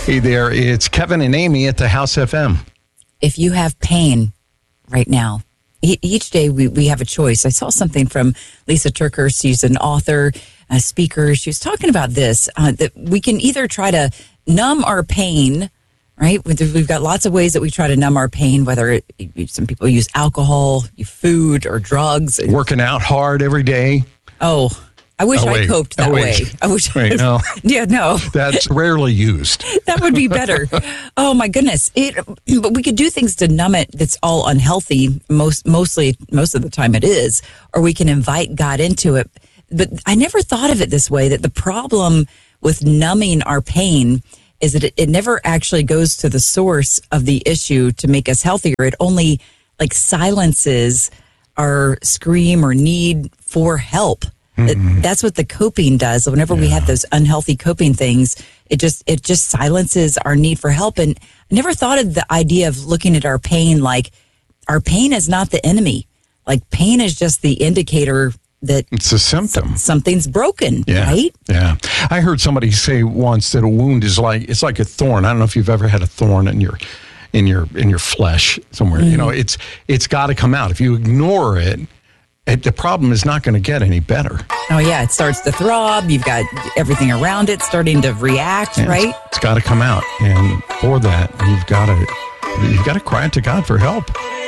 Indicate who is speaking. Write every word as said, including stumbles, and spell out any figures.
Speaker 1: Hey there, it's Kevin and Amy at the House F M.
Speaker 2: If you have pain right now, e- each day we, we have a choice. I saw something from Lisa Turker. She's an author, a speaker. She was talking about this, uh, that we can either try to numb our pain, right? We've got lots of ways that we try to numb our pain, whether it, some people use alcohol, food, or drugs.
Speaker 1: Working out hard every day.
Speaker 2: Oh, I wish
Speaker 1: Oh,
Speaker 2: I
Speaker 1: wait.
Speaker 2: coped that
Speaker 1: Oh,
Speaker 2: way.
Speaker 1: wait.
Speaker 2: I wish.
Speaker 1: Wait,
Speaker 2: I,
Speaker 1: no.
Speaker 2: Yeah, no.
Speaker 1: That's rarely used.
Speaker 2: That would be better. Oh my goodness! It, but we could do things to numb it. That's all unhealthy. Most, mostly, most of the time it is. Or we can invite God into it. But I never thought of it this way. That the problem with numbing our pain is that it, it never actually goes to the source of the issue to make us healthier. It only like silences our scream or need for help. Mm-hmm. That's what the coping does. So whenever yeah. we have those unhealthy coping things, it just it just silences our need for help. And I never thought of the idea of looking at our pain like our pain is not the enemy. Like pain is just the indicator that
Speaker 1: it's a symptom.
Speaker 2: So, something's broken,
Speaker 1: yeah.
Speaker 2: right?
Speaker 1: Yeah. I heard somebody say once that a wound is like it's like a thorn. I don't know if you've ever had a thorn in your in your in your flesh somewhere. Mm-hmm. You know, it's it's got to come out. If you ignore it, it the problem is not going to get any better.
Speaker 2: Oh, yeah. It starts to throb. You've got everything around it starting to react,
Speaker 1: and
Speaker 2: right?
Speaker 1: It's, it's got to come out. And for that, you've got to you've got to cry out to God for help.